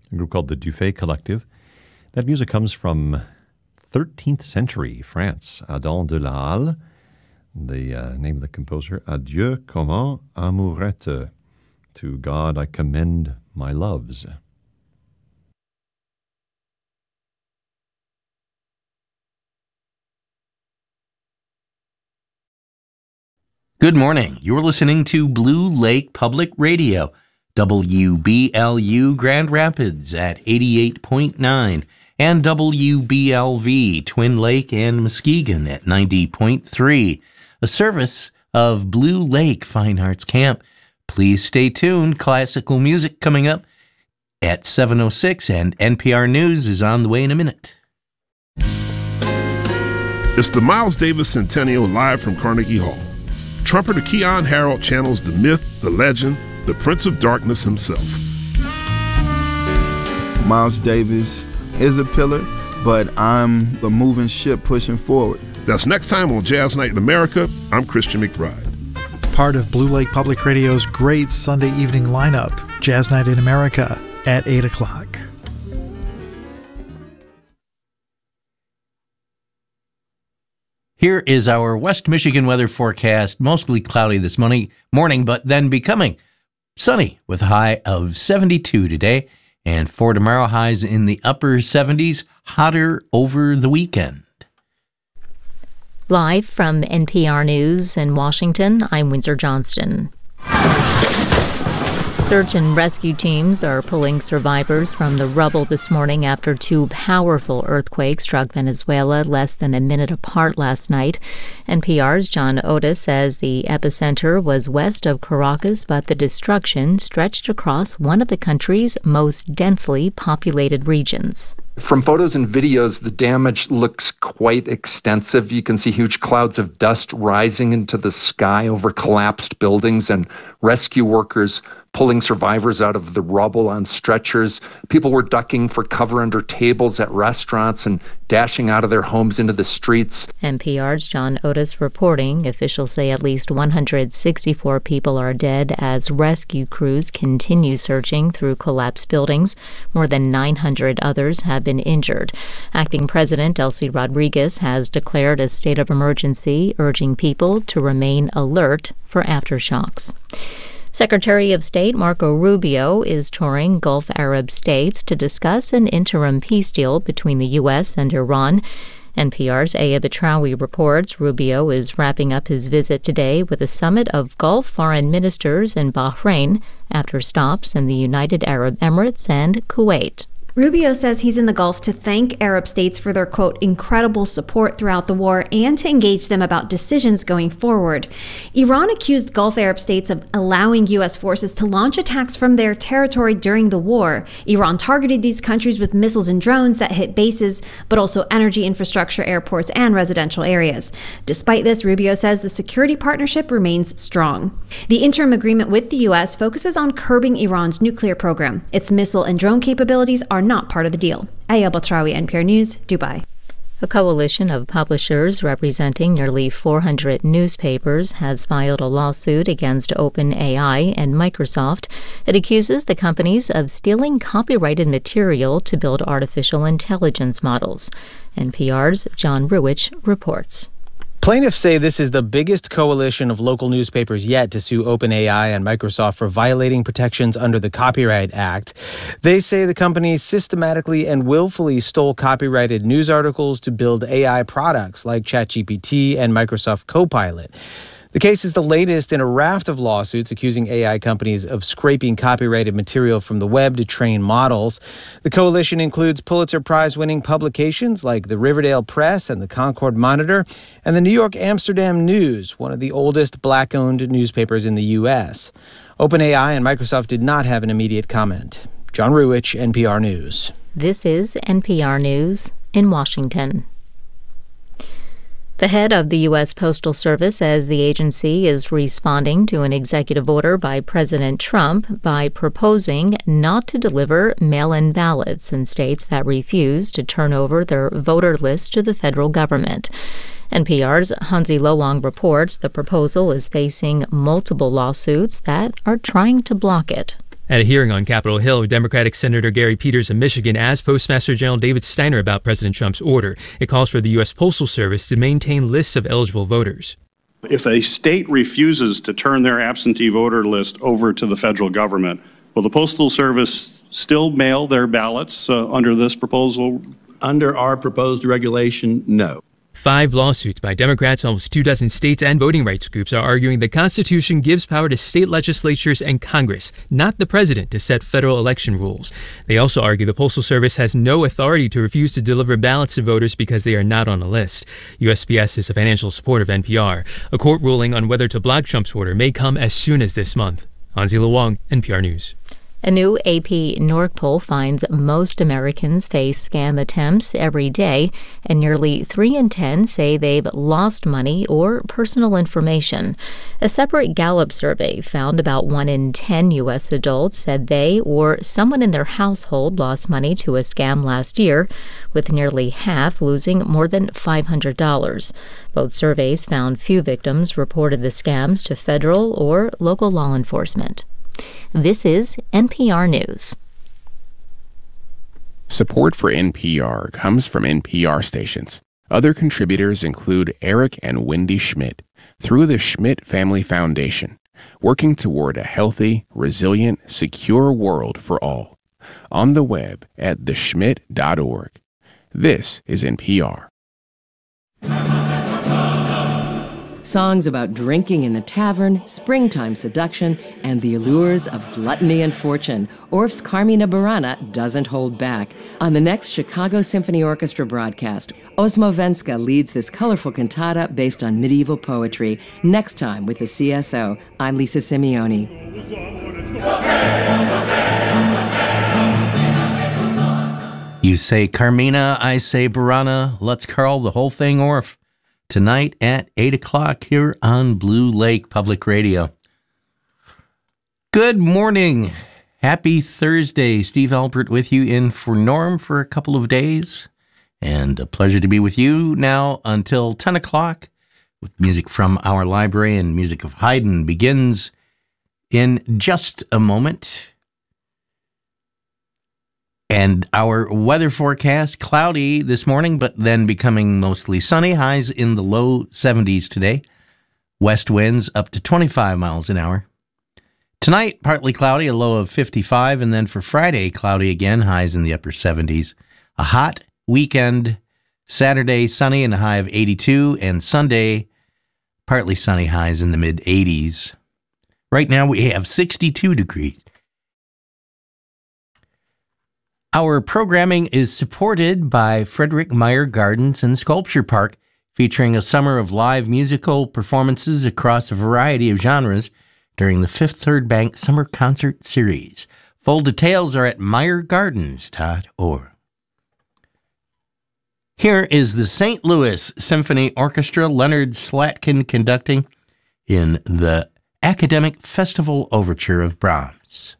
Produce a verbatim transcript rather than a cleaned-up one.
a group called the Dufay Collective. That music comes from thirteenth century France. Adam de la Halle, the uh, name of the composer, Adieu comment amourette. To God I commend my loves. Good morning. You're listening to Blue Lake Public Radio, W B L U Grand Rapids at eighty-eight point nine, and W B L V Twin Lake and Muskegon at ninety point three, a service of Blue Lake Fine Arts Camp. Please stay tuned. Classical music coming up at seven oh six, and N P R News is on the way in a minute. It's the Miles Davis Centennial live from Carnegie Hall. Trumpeter Keyon Harrold channels the myth, the legend, the Prince of Darkness himself. Miles Davis is a pillar, but I'm a moving ship pushing forward. That's next time on Jazz Night in America. I'm Christian McBride. Part of Blue Lake Public Radio's great Sunday evening lineup, Jazz Night in America at eight o'clock. Here is our West Michigan weather forecast. Mostly cloudy this morning, morning, but then becoming sunny with a high of seventy-two today, and for tomorrow, highs in the upper seventies, hotter over the weekend. Live from N P R News in Washington, I'm Windsor Johnston. Search and rescue teams are pulling survivors from the rubble this morning after two powerful earthquakes struck Venezuela less than a minute apart last night. N P R's John Otis says the epicenter was west of Caracas, but the destruction stretched across one of the country's most densely populated regions. From photos and videos, the damage looks quite extensive. You can see huge clouds of dust rising into the sky over collapsed buildings, and rescue workers pulling survivors out of the rubble on stretchers. People were ducking for cover under tables at restaurants and dashing out of their homes into the streets. N P R's John Otis reporting. Officials say at least one hundred sixty-four people are dead as rescue crews continue searching through collapsed buildings. More than nine hundred others have been injured. Acting President Delcy Rodriguez has declared a state of emergency, urging people to remain alert for aftershocks. Secretary of State Marco Rubio is touring Gulf Arab states to discuss an interim peace deal between the U S and Iran. N P R's Aya Betrawi reports Rubio is wrapping up his visit today with a summit of Gulf foreign ministers in Bahrain after stops in the United Arab Emirates and Kuwait. Rubio says he's in the Gulf to thank Arab states for their, quote, incredible support throughout the war and to engage them about decisions going forward. Iran accused Gulf Arab states of allowing U S forces to launch attacks from their territory during the war. Iran targeted these countries with missiles and drones that hit bases, but also energy infrastructure, airports, and residential areas. Despite this, Rubio says the security partnership remains strong. The interim agreement with the U S focuses on curbing Iran's nuclear program. Its missile and drone capabilities are not part of the deal. Aya Batrawi, N P R News, Dubai. A coalition of publishers representing nearly four hundred newspapers has filed a lawsuit against OpenAI and Microsoft. It accuses the companies of stealing copyrighted material to build artificial intelligence models. N P R's John Ruwich reports. Plaintiffs say this is the biggest coalition of local newspapers yet to sue OpenAI and Microsoft for violating protections under the Copyright Act. They say the companies systematically and willfully stole copyrighted news articles to build A I products like ChatGPT and Microsoft Copilot. The case is the latest in a raft of lawsuits accusing A I companies of scraping copyrighted material from the web to train models. The coalition includes Pulitzer Prize-winning publications like the Riverdale Press and the Concord Monitor, and the New York Amsterdam News, one of the oldest black-owned newspapers in the U S. OpenAI and Microsoft did not have an immediate comment. John Ruwich, N P R News. This is N P R News in Washington. The head of the U S Postal Service says the agency is responding to an executive order by President Trump by proposing not to deliver mail-in ballots in states that refuse to turn over their voter list to the federal government. N P R's Hansi Lowong reports the proposal is facing multiple lawsuits that are trying to block it. At a hearing on Capitol Hill, Democratic Senator Gary Peters of Michigan asked Postmaster General David Steiner about President Trump's order. It calls for the U S Postal Service to maintain lists of eligible voters. If a state refuses to turn their absentee voter list over to the federal government, will the Postal Service still mail their ballots uh, under this proposal? Under our proposed regulation, no. Five lawsuits by Democrats in almost two dozen states and voting rights groups are arguing the Constitution gives power to state legislatures and Congress, not the president, to set federal election rules. They also argue the Postal Service has no authority to refuse to deliver ballots to voters because they are not on a list. U S P S is a financial supporter of N P R. A court ruling on whether to block Trump's order may come as soon as this month. Hansi Luong, N P R News. A new A P N O R C poll finds most Americans face scam attempts every day, and nearly three in ten say they've lost money or personal information. A separate Gallup survey found about one in ten U S adults said they or someone in their household lost money to a scam last year, with nearly half losing more than five hundred dollars. Both surveys found few victims reported the scams to federal or local law enforcement. This is N P R News. Support for N P R comes from N P R stations. Other contributors include Eric and Wendy Schmidt through the Schmidt Family Foundation, working toward a healthy, resilient, secure world for all. On the web at the schmidt dot org. This is N P R. Songs about drinking in the tavern, springtime seduction, and the allures of gluttony and fortune. Orff's Carmina Burana doesn't hold back. On the next Chicago Symphony Orchestra broadcast, Osmo Venska leads this colorful cantata based on medieval poetry. Next time with the C S O, I'm Lisa Simeone. You say Carmina, I say Burana. Let's curl the whole thing Orff. Tonight at eight o'clock here on Blue Lake Public Radio. Good morning. Happy Thursday. Steve Alpert with you in for Norm for a couple of days. And a pleasure to be with you now until ten o'clock with music from our library, and music of Haydn begins in just a moment. And our weather forecast, cloudy this morning, but then becoming mostly sunny. Highs in the low seventies today. West winds up to twenty-five miles an hour. Tonight, partly cloudy, a low of fifty-five. And then for Friday, cloudy again, highs in the upper seventies. A hot weekend. Saturday, sunny and a high of eighty-two. And Sunday, partly sunny, highs in the mid eighties. Right now, we have sixty-two degrees. Our programming is supported by Frederick Meyer Gardens and Sculpture Park, featuring a summer of live musical performances across a variety of genres during the Fifth Third Bank Summer Concert Series. Full details are at meyer gardens dot org. Here is the Saint Louis Symphony Orchestra, Leonard Slatkin conducting in the Academic Festival Overture of Brahms.